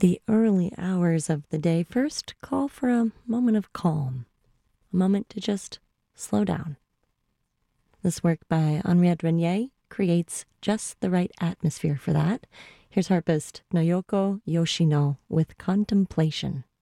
The early hours of the day first call for a moment of calm, a moment to just slow down. This work by Henriette Renier creates just the right atmosphere for that. Here's harpist Nayoko Yoshino with Contemplation.